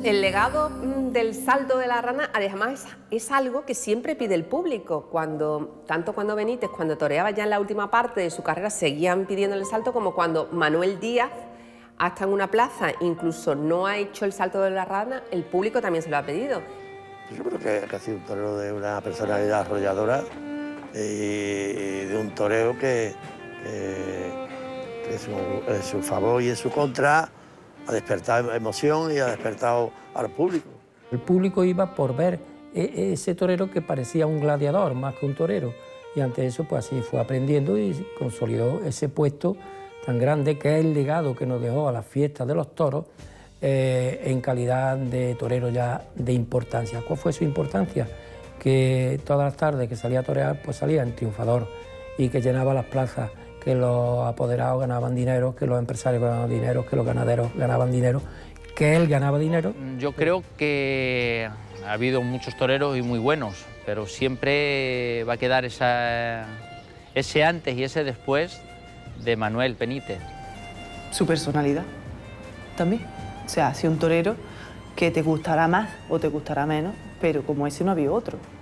El legado del salto de la rana, además, es algo que siempre pide el público. Tanto cuando Benítez, cuando toreaba ya en la última parte de su carrera, seguían pidiéndole el salto, como cuando Manuel Díaz, hasta en una plaza, incluso no ha hecho el salto de la rana, el público también se lo ha pedido. Yo creo que ha sido un torero de una personalidad arrolladora y de un toreo que en su favor y en su contra ha despertado emoción y ha despertado al público. El público iba por ver ese torero que parecía un gladiador más que un torero, y ante eso pues así fue aprendiendo y consolidó ese puesto tan grande que es el legado que nos dejó a las fiestas de los toros en calidad de torero ya de importancia. ¿Cuál fue su importancia? Que todas las tardes que salía a torear pues salía en triunfador y que llenaba las plazas, que los apoderados ganaban dinero, que los empresarios ganaban dinero, que los ganaderos ganaban dinero, que él ganaba dinero. Yo creo que ha habido muchos toreros y muy buenos, pero siempre va a quedar ese antes y ese después de Manuel Benítez. Su personalidad también. O sea, ha sido un torero que te gustará más o te gustará menos, pero como ese no había otro.